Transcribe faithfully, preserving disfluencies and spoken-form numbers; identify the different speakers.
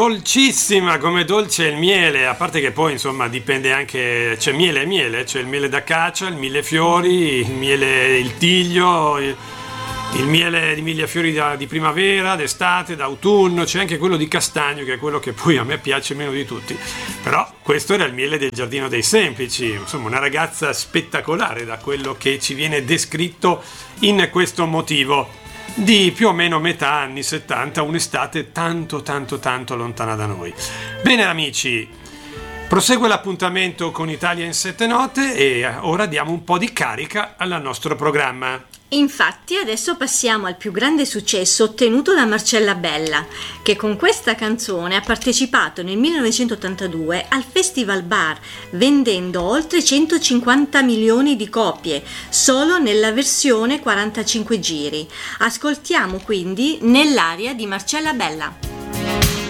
Speaker 1: Dolcissima, come dolce il miele, a parte che poi insomma dipende anche, c'è miele e miele, c'è il miele d'acacia, il millefiori, il miele, il tiglio, il, il miele di millefiori da, di primavera, d'estate, d'autunno, c'è anche quello di castagno che è quello che poi a me piace meno di tutti, però questo era il miele del Giardino dei Semplici, insomma una ragazza spettacolare da quello che ci viene descritto in questo motivo di più o meno metà anni settanta, un'estate tanto tanto tanto lontana da noi. Bene amici, prosegue l'appuntamento con Italia in sette note e ora diamo un po' di carica al nostro programma.
Speaker 2: Infatti adesso passiamo al più grande successo ottenuto da Marcella Bella, che con questa canzone ha partecipato nel millenovecentottantadue al Festival Bar, vendendo oltre centocinquanta milioni di copie, solo nella versione quarantacinque giri. Ascoltiamo quindi Nell'aria di Marcella Bella.